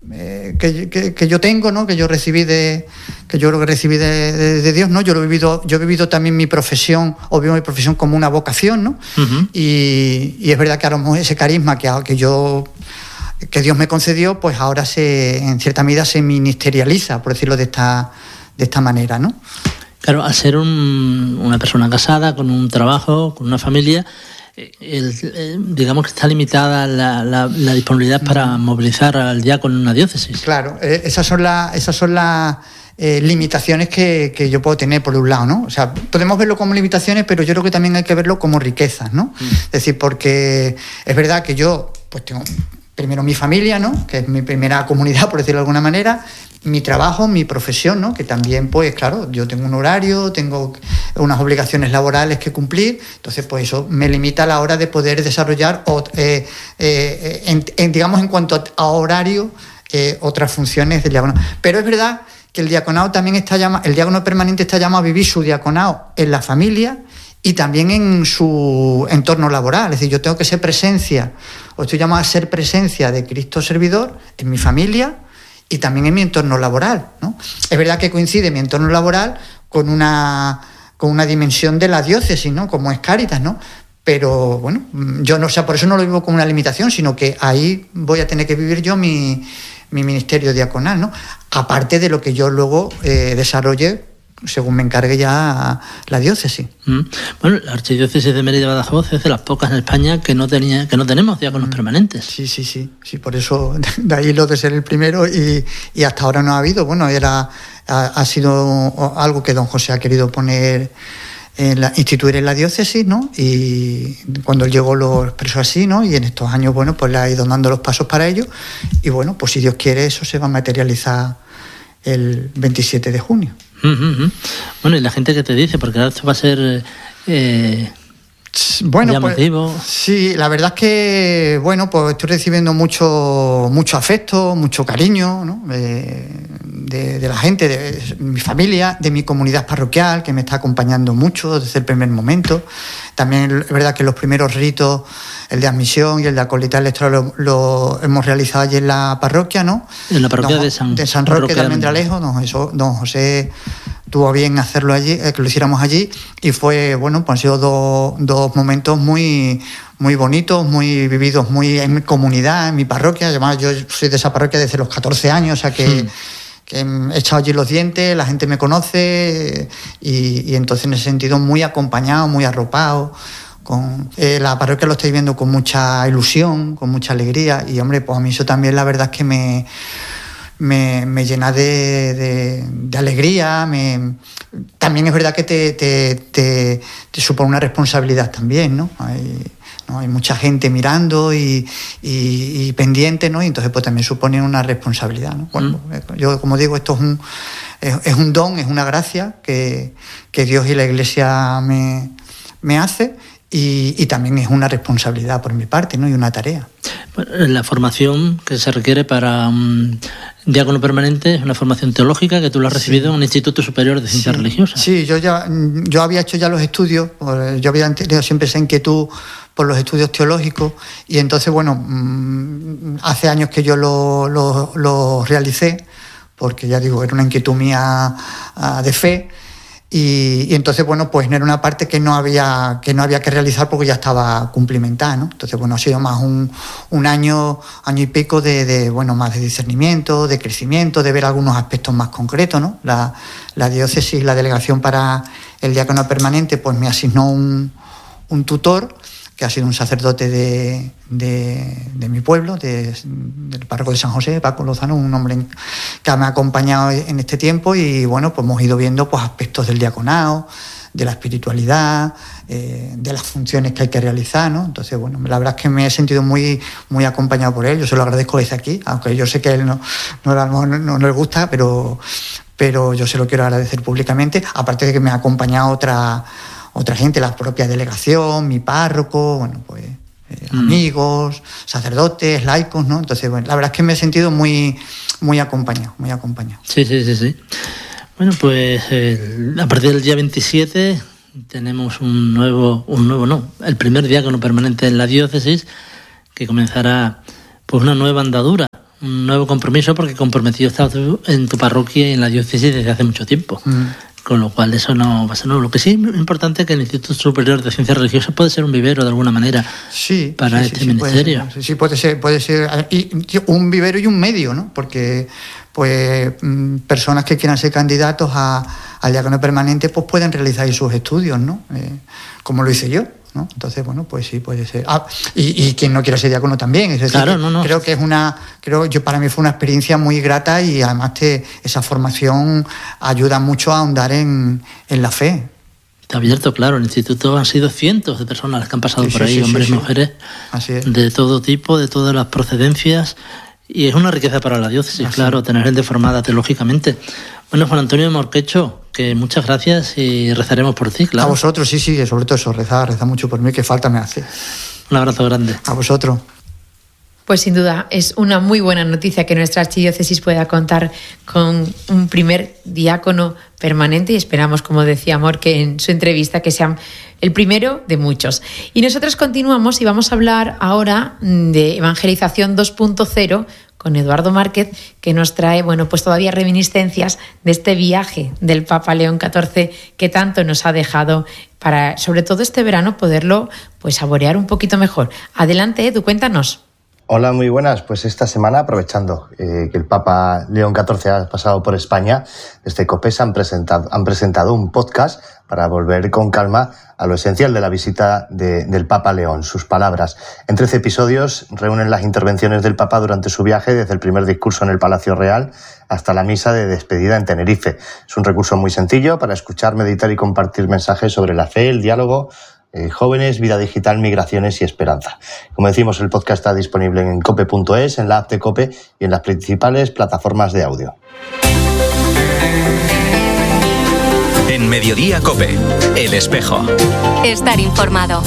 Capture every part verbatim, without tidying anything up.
eh, que, que, que yo tengo, ¿no? Que yo recibí de que yo lo que recibí de, de, de Dios, ¿no? Yo lo he vivido, yo he vivido también mi profesión, o vivo mi profesión como una vocación, ¿no? Uh-huh. Y, y es verdad que a lo mejor ese carisma que, que yo que Dios me concedió, pues ahora se, en cierta medida se ministerializa, por decirlo de esta, de esta manera, ¿no? Claro, al ser un, una persona casada, con un trabajo, con una familia, el, el, digamos que está limitada la, la, la disponibilidad para movilizar al diácono en una diócesis. Claro, eh, esas son las esas son las eh, limitaciones que, que yo puedo tener por un lado, ¿no? O sea, podemos verlo como limitaciones, pero yo creo que también hay que verlo como riquezas, ¿no? Mm. Es decir, porque es verdad que yo pues tengo primero mi familia, ¿no? Que es mi primera comunidad, por decirlo de alguna manera, mi trabajo, mi profesión, ¿no? Que también, pues claro, yo tengo un horario, tengo unas obligaciones laborales que cumplir, entonces pues eso me limita a la hora de poder desarrollar, eh, eh, en, en, digamos, en cuanto a horario, eh, otras funciones del diaconado. Pero es verdad que el diaconado también está llamado, el diácono permanente está llamado a vivir su diaconado en la familia y también en su entorno laboral. Es decir, yo tengo que ser presencia, o estoy llamado a ser presencia de Cristo servidor en mi familia y también en mi entorno laboral, ¿no? Es verdad que coincide mi entorno laboral con una, con una dimensión de la diócesis, ¿no? Como es Cáritas, ¿no? Pero bueno, yo no, o sea, por eso no lo vivo como una limitación, sino que ahí voy a tener que vivir yo mi, mi ministerio diaconal, ¿no? Aparte de lo que yo luego eh, desarrolle según me encargue ya la diócesis. Mm. Bueno, la Archidiócesis de Mérida y Badajoz es de las pocas en España que no tenía, que no tenemos diáconos mm. permanentes. Sí, sí, sí, sí, por eso de ahí lo de ser el primero y, y hasta ahora no ha habido. Bueno, era ha, ha sido algo que don José ha querido poner en la, instituir en la diócesis, ¿no? Y cuando él llegó lo expresó así, ¿no? Y en estos años, bueno, pues le ha ido dando los pasos para ello y bueno, pues si Dios quiere eso se va a materializar el veintisiete de junio. Uh-huh. Bueno, y la gente que te dice, porque ahora esto va a ser eh, bueno, llamativo. Pues, sí, la verdad es que, bueno, pues estoy recibiendo mucho, mucho afecto, mucho cariño, ¿no? De, de, de la gente, de mi familia, de mi comunidad parroquial, que me está acompañando mucho desde el primer momento. También es verdad que los primeros ritos, el de admisión y el de acolitar electoral, lo, lo hemos realizado allí en la parroquia, ¿no? En la parroquia don, de San, de San Roque, Roque de Almendralejo. Don, eso, don José tuvo bien hacerlo allí, eh, que lo hiciéramos allí, y fue, bueno, pues han sido dos, dos momentos muy, muy bonitos, muy vividos, muy en mi comunidad, en mi parroquia. Además, yo soy de esa parroquia desde los catorce años, o sea que... Hmm. que he echado allí los dientes, la gente me conoce y, y entonces en ese sentido muy acompañado, muy arropado. Con, eh, la parroquia lo estoy viendo con mucha ilusión, con mucha alegría y hombre, pues a mí eso también la verdad es que me, me, me llena de, de, de alegría. Me, también es verdad que te, te, te, te supone una responsabilidad también, ¿no? Hay, ¿no? Hay mucha gente mirando y, y, y pendiente, ¿no? Y entonces pues también supone una responsabilidad, ¿no? Bueno, mm. yo como digo, esto es un, es, es un don, es una gracia que, que Dios y la Iglesia me, me hace y, y también es una responsabilidad por mi parte, ¿no? Y una tarea. La formación que se requiere para un diácono permanente es una formación teológica que tú lo has recibido sí. en un Instituto Superior de Ciencias sí. Religiosas. Sí, yo ya yo había hecho ya los estudios, yo había tenido siempre esa inquietud por los estudios teológicos y entonces, bueno, hace años que yo lo, lo, lo realicé, porque ya digo, era una inquietud mía de fe. Y, y entonces, bueno, pues era una parte que no había que no había que realizar porque ya estaba cumplimentada, ¿no? Entonces, bueno, ha sido más un, un año, año y pico de, de, bueno, más de discernimiento, de crecimiento, de ver algunos aspectos más concretos, ¿no? La, la diócesis, la delegación para el diácono permanente, pues me asignó un, un tutor, que ha sido un sacerdote de, de, de mi pueblo, de, del párroco de San José, Paco Lozano, un hombre que me ha acompañado en este tiempo y bueno, pues hemos ido viendo pues aspectos del diaconado, de la espiritualidad, eh, de las funciones que hay que realizar, ¿no? Entonces, bueno, la verdad es que me he sentido muy, muy acompañado por él, yo se lo agradezco desde aquí, aunque yo sé que a él no, no, no, no, no le gusta, pero, pero yo se lo quiero agradecer públicamente, aparte de que me ha acompañado otra... otra gente, la propia delegación, mi párroco, bueno, pues eh, mm. amigos, sacerdotes, laicos, ¿no? Entonces, bueno, la verdad es que me he sentido muy, muy acompañado, muy acompañado. Sí, sí, sí, sí. Bueno, pues eh, a partir del día veintisiete tenemos un nuevo, un nuevo no, el primer diácono permanente en la diócesis que comenzará pues una nueva andadura, un nuevo compromiso porque comprometido estás en tu parroquia y en la diócesis desde hace mucho tiempo. Mm. Con lo cual eso no va a ser nuevo. Lo que sí es importante es que el Instituto Superior de Ciencias Religiosas puede ser un vivero de alguna manera sí, para sí, este sí, ministerio. Puede ser, sí, puede ser, puede ser y un vivero y un medio, ¿no? Porque pues personas que quieran ser candidatos a, al diácono permanente pues pueden realizar ahí sus estudios, ¿no? Eh, como lo hice yo, ¿no? Entonces, bueno, pues sí puede ser. Ah, y, y quien no quiera ser diácono también. Es decir, claro, no, no. creo que es una, creo yo para mí fue una experiencia muy grata y además te, esa formación ayuda mucho a ahondar en, en la fe. Está abierto, claro. El instituto han sido cientos de personas las que han pasado sí, por sí, ahí, sí, hombres y sí, sí. mujeres, Así es. de todo tipo, de todas las procedencias. Y es una riqueza para la diócesis, Así. claro, tener gente formada teológicamente. Bueno, Juan Antonio Morquecho, que muchas gracias y rezaremos por ti, claro. A vosotros, sí, sí, sobre todo eso, rezar, rezar mucho por mí, que falta me hace. Un abrazo grande. A vosotros. Pues sin duda es una muy buena noticia que nuestra archidiócesis pueda contar con un primer diácono permanente y esperamos, como decía Amor, que en su entrevista que sea el primero de muchos. Y nosotros continuamos y vamos a hablar ahora de evangelización dos punto cero con Eduardo Márquez, que nos trae, bueno, pues todavía reminiscencias de este viaje del Papa León catorce que tanto nos ha dejado para, sobre todo este verano, poderlo pues saborear un poquito mejor. Adelante, Edu, cuéntanos. Hola, muy buenas. Pues esta semana, aprovechando eh, que el Papa León catorce ha pasado por España, desde COPES han presentado, han presentado un podcast para volver con calma a lo esencial de la visita de, del Papa León, sus palabras. En trece episodios reúnen las intervenciones del Papa durante su viaje, desde el primer discurso en el Palacio Real hasta la misa de despedida en Tenerife. Es un recurso muy sencillo para escuchar, meditar y compartir mensajes sobre la fe, el diálogo, Eh, jóvenes, vida digital, migraciones y esperanza. Como decimos, el podcast está disponible en cope punto es, en la app de COPE y en las principales plataformas de audio. En Mediodía COPE, El Espejo. Estar informado.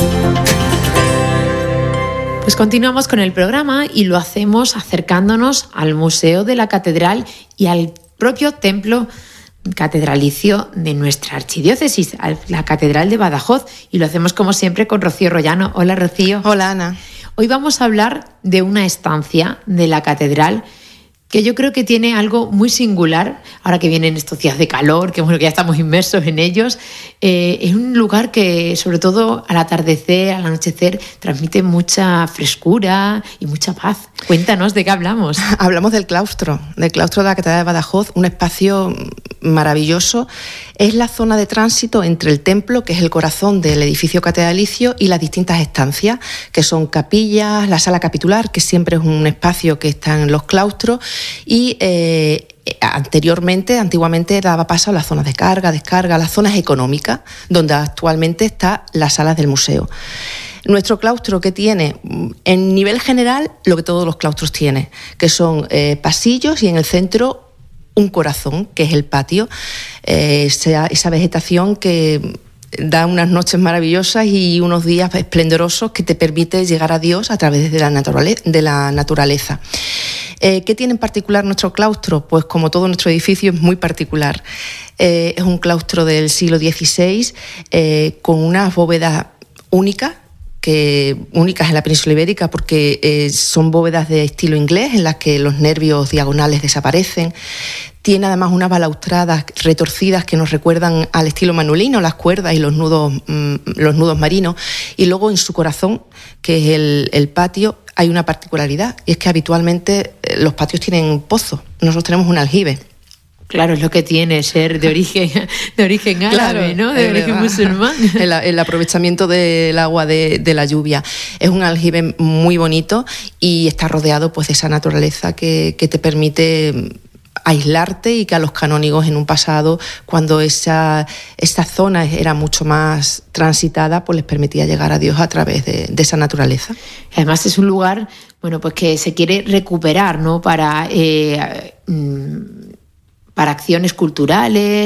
Pues continuamos con el programa y lo hacemos acercándonos al Museo de la Catedral y al propio templo catedralicio de nuestra archidiócesis, la Catedral de Badajoz, y lo hacemos como siempre con Rocío Rollano. Hola, Rocío. Hola, Ana. Hoy vamos a hablar de una estancia de la catedral que yo creo que tiene algo muy singular, ahora que vienen estos días de calor, que bueno, que ya estamos inmersos en ellos. Eh, es un lugar que, sobre todo al atardecer, al anochecer, transmite mucha frescura y mucha paz. Cuéntanos, ¿de qué hablamos? Hablamos del claustro, del claustro de la Catedral de Badajoz, un espacio maravilloso. Es la zona de tránsito entre el templo, que es el corazón del edificio catedralicio, y las distintas estancias, que son capillas, la sala capitular, que siempre es un espacio que está en los claustros, y eh, anteriormente, antiguamente daba paso a las zonas de carga, descarga, las zonas económicas, donde actualmente están las salas del museo. Nuestro claustro, que tiene en nivel general lo que todos los claustros tienen, que son eh, pasillos y en el centro un corazón, que es el patio, eh, esa, esa vegetación que da unas noches maravillosas y unos días esplendorosos que te permite llegar a Dios a través de la, naturaleza, de la naturaleza. Eh, ¿Qué tiene en particular nuestro claustro? Pues como todo nuestro edificio es muy particular. Eh, es un claustro del siglo dieciséis eh, con unas bóvedas únicas, que, únicas en la península ibérica, porque eh, son bóvedas de estilo inglés en las que los nervios diagonales desaparecen. Tiene además unas balaustradas retorcidas que nos recuerdan al estilo manuelino, las cuerdas y los nudos, mmm, los nudos marinos. Y luego en su corazón, que es el, el patio, hay una particularidad, y es que habitualmente los patios tienen pozos. Nosotros tenemos un aljibe. Claro, es lo que tiene ser de origen, de origen árabe, claro, ¿no? De origen verdad. musulmán. El, el aprovechamiento del agua de, de la lluvia. Es un aljibe muy bonito y está rodeado pues de esa naturaleza que, que te permite aislarte, y que a los canónigos en un pasado, cuando esa, esa zona era mucho más transitada, pues les permitía llegar a Dios a través de, de esa naturaleza. Además es un lugar, bueno, pues que se quiere recuperar, ¿no? Para... Eh, para acciones culturales,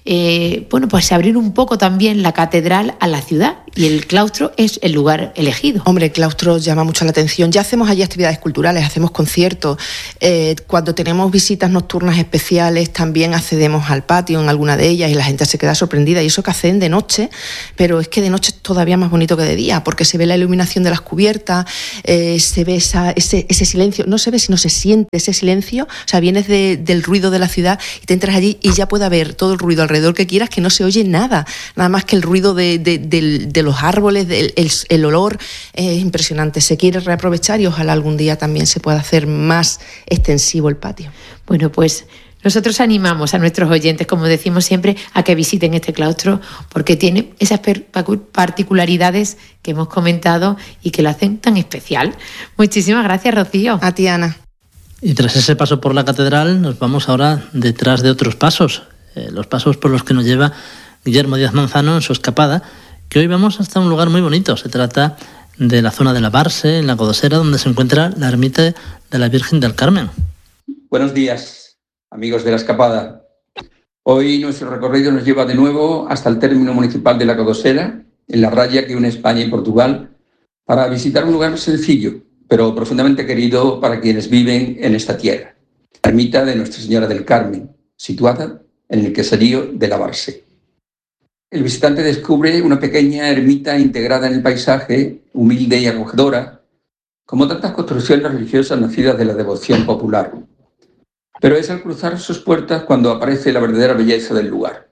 eh, bueno, pues abrir un poco también la catedral a la ciudad, y el claustro es el lugar elegido. Hombre, el claustro llama mucho la atención. Ya hacemos allí actividades culturales, hacemos conciertos. Eh, cuando tenemos visitas nocturnas especiales, también accedemos al patio en alguna de ellas y la gente se queda sorprendida. Y eso que hacen de noche, pero es que de noche es todavía más bonito que de día, porque se ve la iluminación de las cubiertas, eh, se ve esa, ese, ese silencio. No se ve, sino se siente ese silencio. O sea, vienes de, del ruido de la ciudad y te entras allí y ya puede haber todo el ruido alrededor que quieras, que no se oye nada, nada más que el ruido de, de, de, de los árboles, el, el, el olor es impresionante. Se quiere reaprovechar y ojalá algún día también se pueda hacer más extensivo el patio. Bueno, pues nosotros animamos a nuestros oyentes, como decimos siempre, a que visiten este claustro porque tiene esas particularidades que hemos comentado y que lo hacen tan especial. Muchísimas gracias, Rocío. A ti, Ana. Y tras ese paso por la catedral nos vamos ahora detrás de otros pasos, eh, los pasos por los que nos lleva Guillermo Díaz Manzano en su escapada, que hoy vamos hasta un lugar muy bonito. Se trata de la zona de la Barse, en la Codosera, donde se encuentra la ermita de la Virgen del Carmen. Buenos días, amigos de la escapada. Hoy nuestro recorrido nos lleva de nuevo hasta el término municipal de la Codosera, en la raya que une España y Portugal, para visitar un lugar sencillo, pero profundamente querido para quienes viven en esta tierra, la ermita de Nuestra Señora del Carmen, situada en el caserío de la Barse. El visitante descubre una pequeña ermita integrada en el paisaje, humilde y acogedora, como tantas construcciones religiosas nacidas de la devoción popular. Pero es al cruzar sus puertas cuando aparece la verdadera belleza del lugar.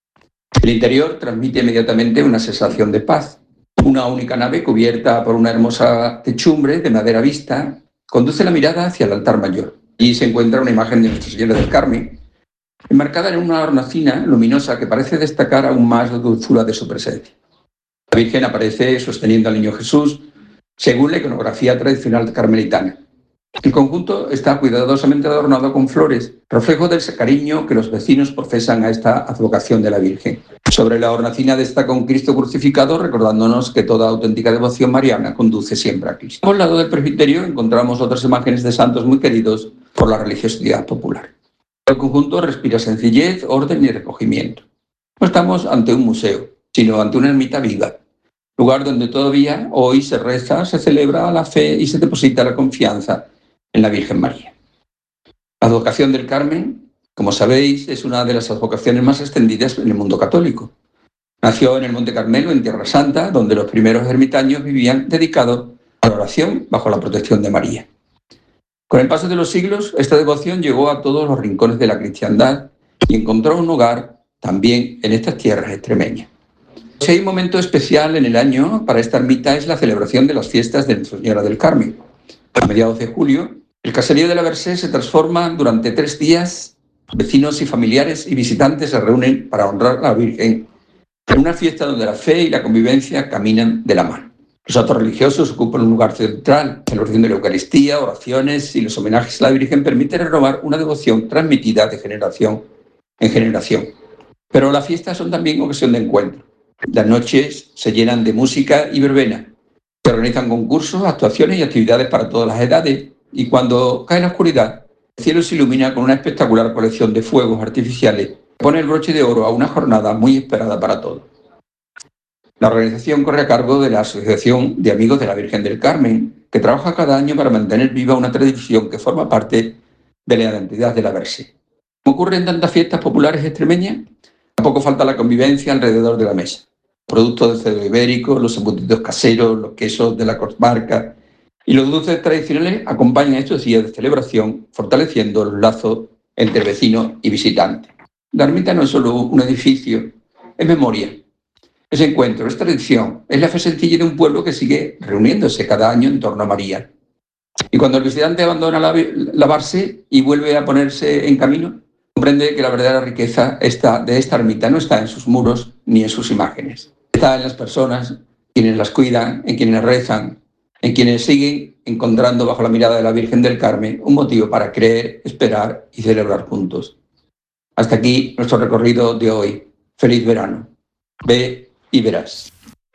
El interior transmite inmediatamente una sensación de paz. Una única nave cubierta por una hermosa techumbre de madera vista conduce la mirada hacia el altar mayor. Allí se encuentra una imagen de Nuestra Señora del Carmen, enmarcada en una hornacina luminosa que parece destacar aún más la dulzura de su presencia. La Virgen aparece sosteniendo al niño Jesús, según la iconografía tradicional carmelitana. El conjunto está cuidadosamente adornado con flores, reflejo del cariño que los vecinos profesan a esta advocación de la Virgen. Sobre la hornacina destaca un Cristo crucificado, recordándonos que toda auténtica devoción mariana conduce siempre a Cristo. Al lado del presbiterio encontramos otras imágenes de santos muy queridos por la religiosidad popular. El conjunto respira sencillez, orden y recogimiento. No estamos ante un museo, sino ante una ermita viva, lugar donde todavía hoy se reza, se celebra la fe y se deposita la confianza en la Virgen María. La advocación del Carmen, como sabéis, es una de las advocaciones más extendidas en el mundo católico. Nació en el Monte Carmelo, en Tierra Santa, donde los primeros ermitaños vivían dedicados a la oración bajo la protección de María. Con el paso de los siglos, esta devoción llegó a todos los rincones de la cristiandad y encontró un hogar también en estas tierras extremeñas. Si hay un momento especial en el año para esta ermita es la celebración de las fiestas de Nuestra Señora del Carmen. A mediados de julio, el caserío de la Barse se transforma durante tres días. Vecinos y familiares y visitantes se reúnen para honrar a la Virgen en una fiesta donde la fe y la convivencia caminan de la mano. Los actos religiosos ocupan un lugar central. La celebración de la Eucaristía, oraciones y los homenajes a la Virgen permiten renovar una devoción transmitida de generación en generación. Pero las fiestas son también ocasión de encuentro. Las noches se llenan de música y verbena. Se organizan concursos, actuaciones y actividades para todas las edades. Y cuando cae la oscuridad, el cielo se ilumina con una espectacular colección de fuegos artificiales que pone el broche de oro a una jornada muy esperada para todos. La organización corre a cargo de la Asociación de Amigos de la Virgen del Carmen, que trabaja cada año para mantener viva una tradición que forma parte de la identidad de la Barse. Como ocurre en tantas fiestas populares extremeñas, tampoco falta la convivencia alrededor de la mesa. Productos de cerdo ibérico, los embutidos caseros, los quesos de la comarca y los dulces tradicionales acompañan estos días de celebración, fortaleciendo los lazos entre vecinos y visitantes. La ermita no es solo un edificio, es memoria. Es encuentro, es tradición, es la fe sencilla de un pueblo que sigue reuniéndose cada año en torno a María. Y cuando el visitante abandona la, la Barse y vuelve a ponerse en camino, comprende que la verdadera riqueza está, de esta ermita no está en sus muros ni en sus imágenes. Está en las personas, quienes las cuidan, en quienes rezan, en quienes siguen encontrando bajo la mirada de la Virgen del Carmen un motivo para creer, esperar y celebrar juntos. Hasta aquí nuestro recorrido de hoy. Feliz verano. Ve y verás.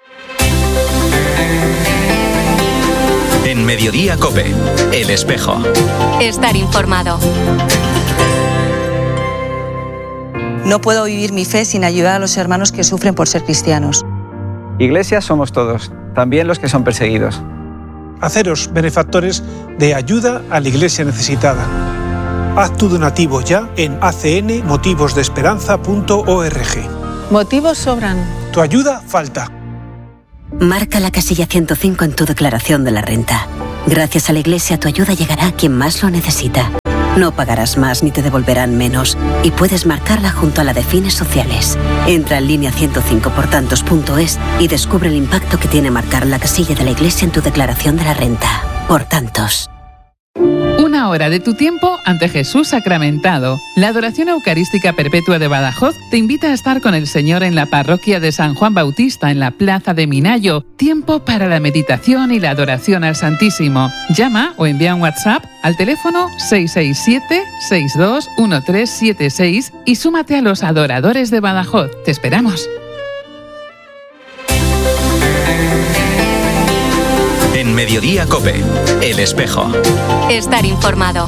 En Mediodía COPE, El Espejo. Estar informado. No puedo vivir mi fe sin ayudar a los hermanos que sufren por ser cristianos. Iglesia somos todos, también los que son perseguidos. Haceros benefactores de ayuda a la Iglesia necesitada. Haz tu donativo ya en a c n motivos de esperanza punto org. Motivos sobran. Tu ayuda falta. Marca la casilla ciento cinco en tu declaración de la renta. Gracias a la Iglesia tu ayuda llegará a quien más lo necesita. No pagarás más ni te devolverán menos y puedes marcarla junto a la de fines sociales. Entra en línea ciento cinco por tantos punto es y descubre el impacto que tiene marcar la casilla de la Iglesia en tu declaración de la renta. Por tantos. Una hora de tu tiempo ante Jesús sacramentado. La Adoración Eucarística Perpetua de Badajoz te invita a estar con el Señor en la parroquia de San Juan Bautista, en la plaza de Minayo. Tiempo para la meditación y la adoración al Santísimo. Llama o envía un WhatsApp al teléfono seis seis siete, seis dos uno tres siete seis y súmate a los adoradores de Badajoz. Te esperamos. En Mediodía COPE, El Espejo. Estar informado.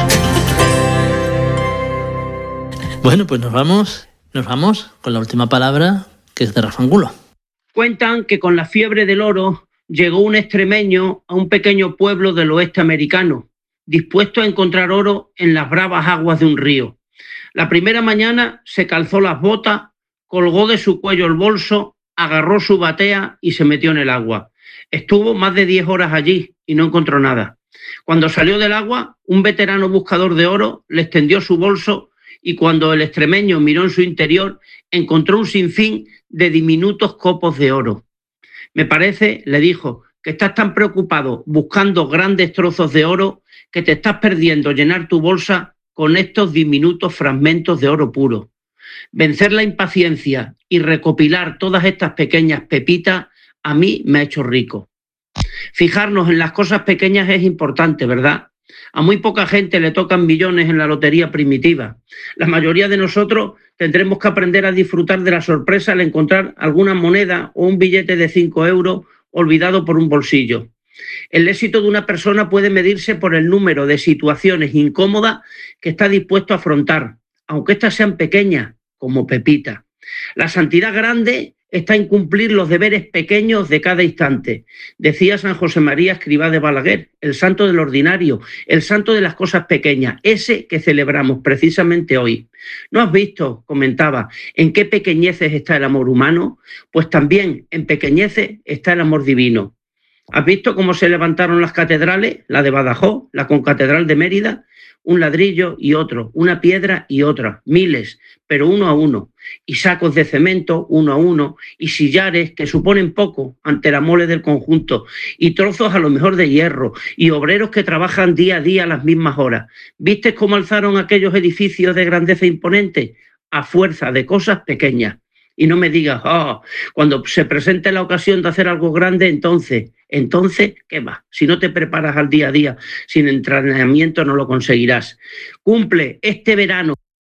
Bueno, pues nos vamos, nos vamos con la última palabra, que es de Rafa Angulo. Cuentan que con la fiebre del oro llegó un extremeño a un pequeño pueblo del oeste americano, dispuesto a encontrar oro en las bravas aguas de un río. La primera mañana se calzó las botas, colgó de su cuello el bolso, agarró su batea y se metió en el agua. Estuvo más de diez horas allí y no encontró nada. Cuando salió del agua, un veterano buscador de oro le extendió su bolso y cuando el extremeño miró en su interior, encontró un sinfín de diminutos copos de oro. Me parece, le dijo, que estás tan preocupado buscando grandes trozos de oro que te estás perdiendo llenar tu bolsa con estos diminutos fragmentos de oro puro. Vencer la impaciencia y recopilar todas estas pequeñas pepitas a mí me ha hecho rico. Fijarnos en las cosas pequeñas es importante, ¿verdad? A muy poca gente le tocan millones en la lotería primitiva. La mayoría de nosotros tendremos que aprender a disfrutar de la sorpresa al encontrar alguna moneda o un billete de cinco euros olvidado por un bolsillo. El éxito de una persona puede medirse por el número de situaciones incómodas que está dispuesto a afrontar, aunque éstas sean pequeñas, como Pepita. La santidad grande está en cumplir los deberes pequeños de cada instante. Decía San José María Escrivá de Balaguer, el santo del ordinario, el santo de las cosas pequeñas, ese que celebramos precisamente hoy. ¿No has visto, comentaba, en qué pequeñeces está el amor humano? Pues también en pequeñeces está el amor divino. ¿Has visto cómo se levantaron las catedrales? La de Badajoz, la concatedral de Mérida, un ladrillo y otro, una piedra y otra, miles, pero uno a uno, y sacos de cemento uno a uno, y sillares que suponen poco ante la mole del conjunto, y trozos a lo mejor de hierro, y obreros que trabajan día a día a las mismas horas. ¿Viste cómo alzaron aquellos edificios de grandeza imponente? A fuerza de cosas pequeñas. Y no me digas, oh, cuando se presente la ocasión de hacer algo grande, entonces, entonces, ¿qué va? Si no te preparas al día a día, sin entrenamiento no lo conseguirás. Cumple este verano.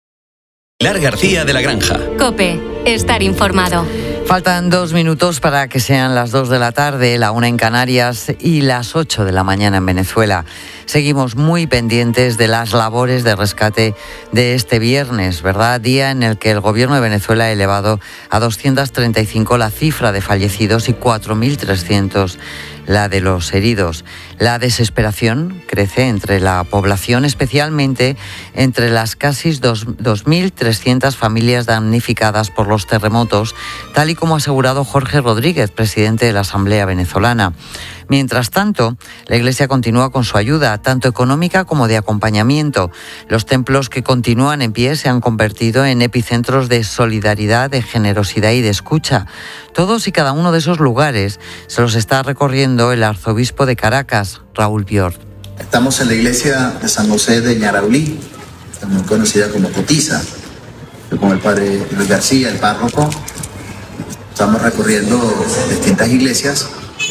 Pilar García de la Granja. COPE, estar informado. Faltan dos minutos para que sean las dos de la tarde, la una en Canarias y las ocho de la mañana en Venezuela. Seguimos muy pendientes de las labores de rescate de este viernes, ¿verdad? Día en el que el gobierno de Venezuela ha elevado a doscientos treinta y cinco la cifra de fallecidos y cuatro mil trescientos la de los heridos. La desesperación crece entre la población, especialmente entre las casi dos mil trescientas familias damnificadas por los terremotos, tal y como ha asegurado Jorge Rodríguez, presidente de la Asamblea Venezolana. Mientras tanto, la Iglesia continúa con su ayuda, tanto económica como de acompañamiento. Los templos que continúan en pie se han convertido en epicentros de solidaridad, de generosidad y de escucha. Todos y cada uno de esos lugares se los está recorriendo el arzobispo de Caracas, Raúl Biord. Estamos en la iglesia de San José de Ñaraulí, muy conocida como Cotiza, con el padre Luis García, el párroco. Estamos recorriendo distintas iglesias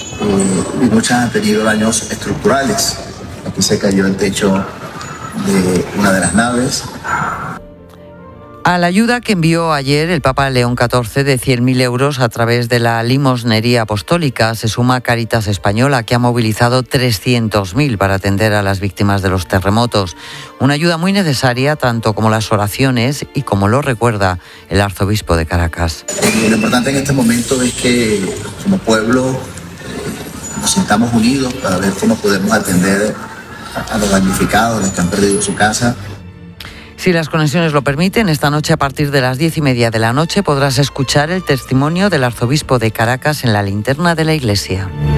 y muchas han tenido daños estructurales. Aquí se cayó el techo de una de las naves. A la ayuda que envió ayer el Papa León catorce de cien mil euros a través de la limosnería apostólica se suma Cáritas Española, que ha movilizado trescientos mil para atender a las víctimas de los terremotos. Una ayuda muy necesaria, tanto como las oraciones y como lo recuerda el arzobispo de Caracas. Lo importante en este momento es que como pueblo eh, nos sintamos unidos para ver cómo podemos atender a, a los damnificados, a los que han perdido su casa. Si las conexiones lo permiten, esta noche a partir de las diez y media de la noche podrás escuchar el testimonio del arzobispo de Caracas en la linterna de la iglesia.